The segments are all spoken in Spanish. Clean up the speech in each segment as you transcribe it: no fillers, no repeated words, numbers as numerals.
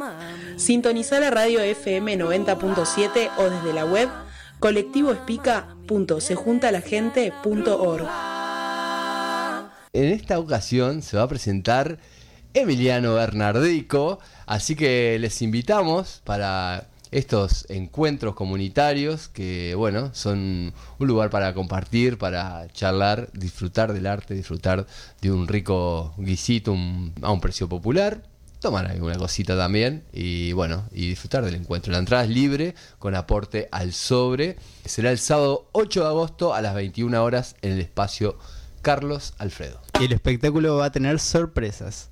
Sintonizá la radio FM 90.7 o desde la web colectivoespica.sejuntalagente.org. En esta ocasión se va a presentar Emiliano Bernardico, así que les invitamos para estos encuentros comunitarios que, bueno, son un lugar para compartir, para charlar, disfrutar del arte, disfrutar de un rico guisito a un precio popular, tomar alguna cosita también y, bueno, y disfrutar del encuentro. La entrada es libre, con aporte al sobre. Será el sábado 8 de agosto a las 21 horas en el espacio Carlos Alfredo. Y el espectáculo va a tener sorpresas.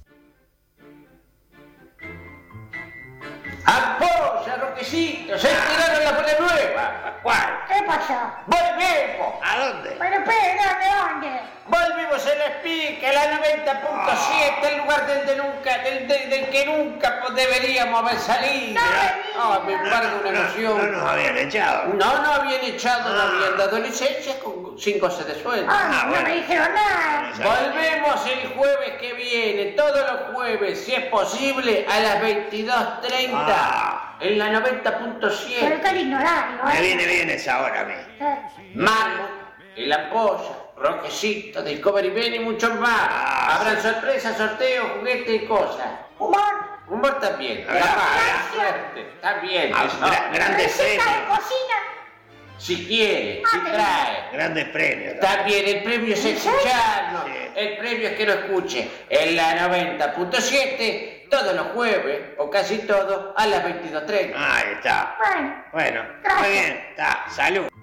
¡Apoya, Roquecito! ¡Se tiraron la bola nueva! ¿Cuál? ¿Qué pasó? ¡Volvemos! ¿A dónde? Pero espera, ¿dónde? Volvimos a la Espica, la 90.7, el lugar del que nunca deberíamos haber salido. Me embarga una emoción. No nos habían echado. No habían echado, no habían dado licencias con 5 horas de sueldo. No me dijeron nada. Volvemos el jueves que viene, todos los jueves, si es posible, a las 22:30. En la 90.7. Pero qué lindo horario, Me viene bien esa hora a mí. Marmot, el Ampolla, Roquecito, Discovery Ben y muchos más. Habrán sorpresas, sorteos, juguetes y cosas. Humor también. Suerte. Está bien. Grandes premios. de cocina? Si quiere, si trae. Grandes premios. También el premio es escucharnos. Sí. El premio es que lo escuche en la 90.7 todos los jueves, o casi todos, a las 22:30. Ahí está. Bueno, Bueno, gracias. muy bien. Está. Salud.